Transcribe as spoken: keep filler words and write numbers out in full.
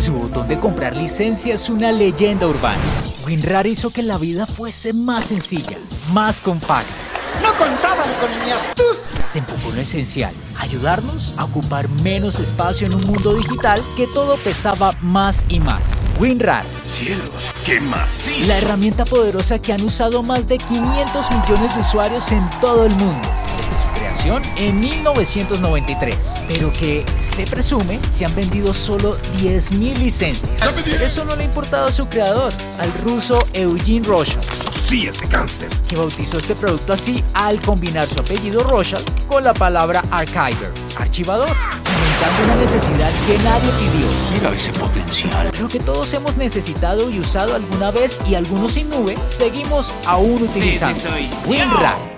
Su botón de comprar licencia es una leyenda urbana. WinRAR hizo que la vida fuese más sencilla, más compacta. ¡No contaban con mi astucia! Se enfocó en lo esencial, ayudarnos a ocupar menos espacio en un mundo digital que todo pesaba más y más. WinRAR. ¡Cielos, qué macizo! La herramienta poderosa que han usado más de quinientos millones de usuarios en todo el mundo, desde su creación en mil novecientos noventa y tres, pero que, se presume, se han vendido solo diez mil licencias. Pero eso no le ha importado a su creador, al ruso Eugene Rochal. Sí, este cáncer. Que bautizó este producto así al combinar su apellido Rochal con la palabra archiver, archivador, inventando una necesidad que nadie pidió, Mira ese potencial. pero que todos hemos necesitado y usado alguna vez y algunos sin nube seguimos aún utilizando. Sí, sí soy. WinRAR.